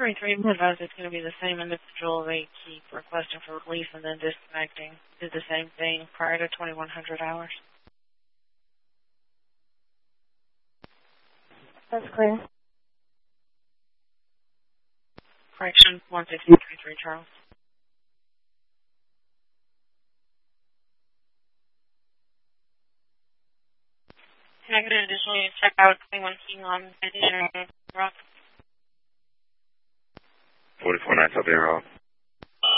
23 advised it's going to be the same individual. They keep requesting for release and then disconnecting. Did the same thing prior to 2100 hours. That's clear. Correction 16033 Charles. Can I get an additional check out 21 King on Rock? 44 9 something wrong.